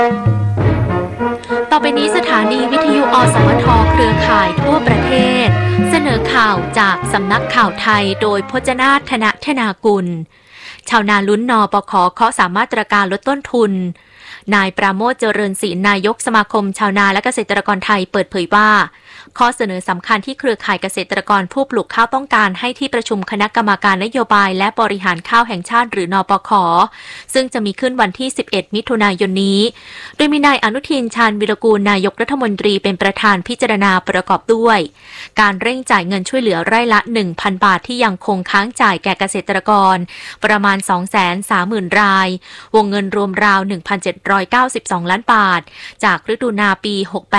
ต่อไปนี้สถานีวิทยุอสมทเครือข่ายทั่วประเทศเสนอข่าวจากสำนักข่าวไทยโดยพจนาถ ธนธนากุลชาวนาลุ้นนปข.เคาะ3มาตรการลดต้นทุนนายปราโมช เจริญศิลป์นายกสมาคมชาวนาและเกษตรกรไทยเปิดเผยว่าข้อเสนอสำคัญที่เครือข่ายเกษตรกรผู้ปลูกข้าวต้องการให้ที่ประชุมคณะกรรมการนโยบายและบริหารข้าวแห่งชาติหรือนปข.ซึ่งจะมีขึ้นวันที่11มิถุนายนนี้โดยมีนายอนุทินชาญวิรากูลนายกรัฐมนตรีเป็นประธานพิจารณาประกอบด้วยการเร่งจ่ายเงินช่วยเหลือไร่ละ 1,000 บาทที่ยังคงค้างจ่ายแก่เกษตรกรประมาณ 230,000 รายวงเงินรวมราว 1,792 ล้านบาทจากฤดูนาปี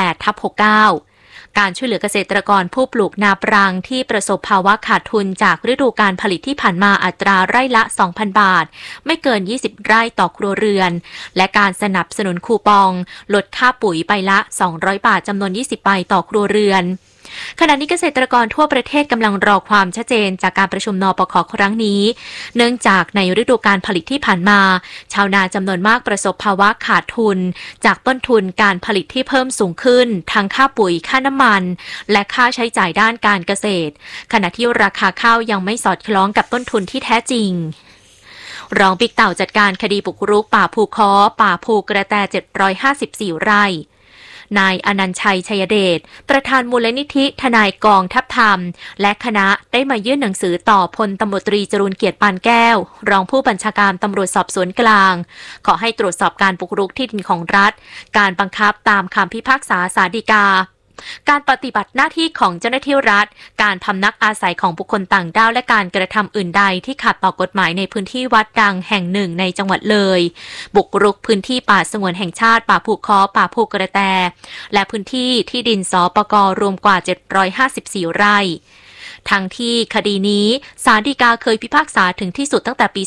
68/69การช่วยเหลือเกษตรกรผู้ปลูกนาปรังที่ประสบภาวะขาดทุนจากฤดูการผลิตที่ผ่านมาอัตราไร่ละ 2,000 บาทไม่เกิน20ไร่ต่อครัวเรือนและการสนับสนุนคูปองลดค่าปุ๋ยใบละ200 บาทจำนวน20ใบต่อครัวเรือนขณะนี้เกษตรกรทั่วประเทศกำลังรอความชัดเจนจากการประชุมนปข.ครั้งนี้เนื่องจากในฤดูการผลิตที่ผ่านมาชาวนาจำนวนมากประสบภาวะขาดทุนจากต้นทุนการผลิตที่เพิ่มสูงขึ้นทั้งค่าปุ๋ยค่าน้ำมันและค่าใช้จ่ายด้านการเกษตรขณะที่ราคาข้าวยังไม่สอดคล้องกับต้นทุนที่แท้จริงรองบิ๊กเต่าจัดการคดีบุกรุกป่าภูค้อป่าภูกระแต754 ไร่นายอนันต์ชัย ชัยเดชประธานมูลนิธิทนายกองทัพธรรมและคณะได้มายื่นหนังสือต่อพลตำรวจตรีจรูญเกียรติปานแก้วรองผู้บัญชาการตำรวจสอบสวนกลางขอให้ตรวจสอบการบุกรุกที่ดินของรัฐการบังคับตามคำพิพากษาศาลฎีกาการปฏิบัติหน้าที่ของเจ้าหน้าที่รัฐการพำนักอาศัยของบุคคลต่างด้าวและการกระทำอื่นใดที่ขัดต่อกฎหมายในพื้นที่วัดดังแห่งหนึ่งในจังหวัดเลยบุกรุกพื้นที่ป่าสงวนแห่งชาติป่าภูค้อป่าภูกระแตและพื้นที่ที่ดินสปก.รวมกว่า754 ไร่ทั้งที่คดีนี้ศาลฎีกาเคยพิพากษาถึงที่สุดตั้งแต่ปี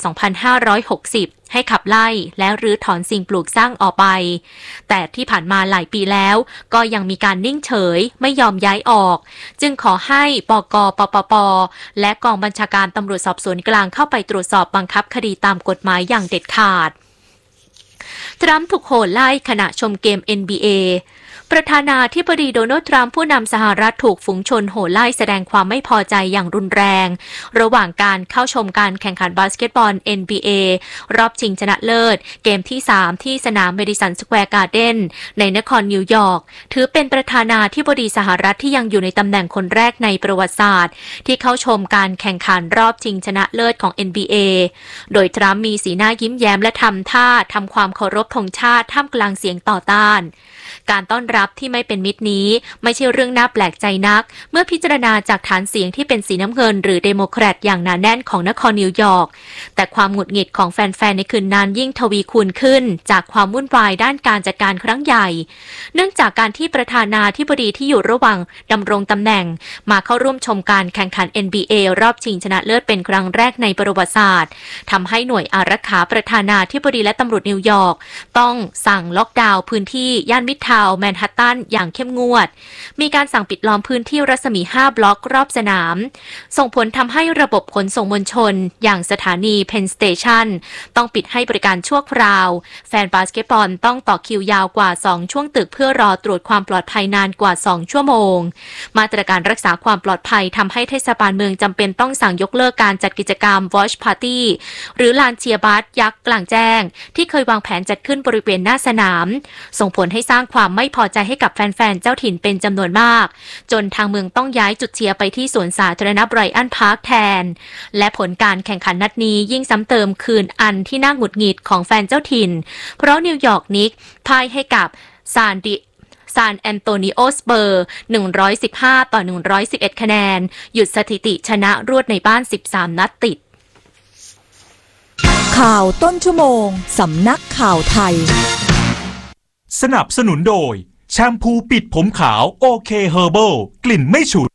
2560 ให้ขับไล่และรื้อถอนสิ่งปลูกสร้างออกไปแต่ที่ผ่านมาหลายปีแล้วก็ยังมีการนิ่งเฉยไม่ยอมย้ายออกจึงขอให้ปก.ปปป.และกองบัญชาการตำรวจสอบสวนกลางเข้าไปตรวจสอบบังคับคดีตามกฎหมายอย่างเด็ดขาดทรัมป์ถูกโห่ไล่ขณะชมเกม NBAประธานาธิบดีโดนัลด์ทรัมป์ผู้นำสหรัฐถูกฝูงชนโห่ไล่แสดงความไม่พอใจอย่างรุนแรงระหว่างการเข้าชมการแข่งขันบาสเกตบอล NBA รอบชิงชนะเลิศเกมที่ 3 ที่สนามเมดิสันสแควร์การ์เดนในนครนิวยอร์กถือเป็นประธานาธิบดีสหรัฐที่ยังอยู่ในตำแหน่งคนแรกในประวัติศาสตร์ที่เข้าชมการแข่งขันรอบชิงชนะเลิศของ NBA โดยทรัมป์มีสีหน้ายิ้มแย้มและทำท่าทำความเคารพธงชาติท่ามกลางเสียงต่อต้านการต้อนรับที่ไม่เป็นมิตรนี้ไม่ใช่เรื่องน่าแปลกใจนักเมื่อพิจารณาจากฐานเสียงที่เป็นสีน้ำเงินหรือเดโมแครตอย่างหนาแน่นของนครนิวยอร์กแต่ความหงุดหงิดของแฟนๆในคืนนั้นยิ่งทวีคูณขึ้นจากความวุ่นวายด้านการจัดการครั้งใหญ่เนื่องจากการที่ประธานาธิบดีที่อยู่ระหว่างดำรงตำแหน่งมาเข้าร่วมชมการแข่งขัน NBA รอบชิงชนะเลิศเป็นครั้งแรกในประวัติศาสตร์ทำให้หน่วยอารักขาประธานาธิบดีและตำรวจนิวยอร์กต้องสั่งล็อกดาวน์พื้นที่ย่านมิดทาวน์แมนฮัตตันอย่างเข้มงวดมีการสั่งปิดล้อมพื้นที่รัศมี5บล็อกรอบสนามส่งผลทำให้ระบบขนส่งมวลชนอย่างสถานีเพนสเตชันต้องปิดให้บริการชั่วคราวแฟนบาสเกตบอลต้องต่อคิวยาวกว่า2ช่วงตึกเพื่อรอตรวจความปลอดภัยนานกว่า2ชั่วโมงมาตรการรักษาความปลอดภัยทำให้เทศบาลเมืองจำเป็นต้องสั่งยกเลิกการจัดกิจกรรม Watch Party หรือลานเชียร์บาสยักษ์กลางแจ้งที่เคยวางแผนจัดขึ้นบริเวณหน้าสนามส่งผลให้สร้างความไม่พอใจให้กับแฟนๆเจ้าถิ่นเป็นจำนวนมากจนทางเมืองต้องย้ายจุดเชียร์ไปที่สวนสาธารณะไบรอันพาร์คแทนและผลการแข่งขันนัดนี้ยิ่งซ้ำเติมคืนอันที่น่าหงุดหงิดของแฟนเจ้าถิ่นเพราะนิวยอร์กนิกส์พ่ายให้กับซานแอนโตนิโอสเปอร์115-111คะแนนหยุดสถิติชนะรวดในบ้าน13นัดติดข่าวต้นชั่วโมงสำนักข่าวไทยสนับสนุนโดยแชมพูปิดผมขาวโอเคเฮอร์เบิลกลิ่นไม่ฉุน